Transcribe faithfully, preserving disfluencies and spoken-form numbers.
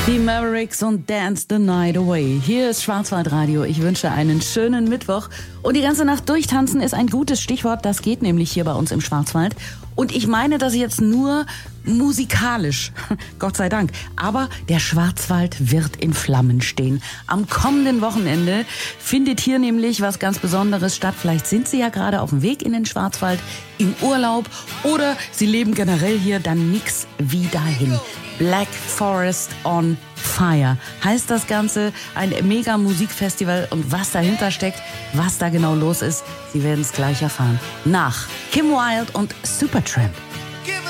Die Mavericks und Dance the Night Away. Hier ist Schwarzwaldradio. Ich wünsche einen schönen Mittwoch. Und die ganze Nacht durchtanzen ist ein gutes Stichwort. Das geht nämlich hier bei uns im Schwarzwald. Und ich meine das jetzt nur musikalisch. Gott sei Dank. Aber der Schwarzwald wird in Flammen stehen. Am kommenden Wochenende findet hier nämlich was ganz Besonderes statt. Vielleicht sind Sie ja gerade auf dem Weg in den Schwarzwald, im Urlaub oder Sie leben generell hier, dann nix wie dahin. Black Forest on Fire heißt das Ganze, ein mega Musikfestival, und was dahinter steckt, was da genau los ist, Sie werden es gleich erfahren. Nach Kim Wilde und Supertramp.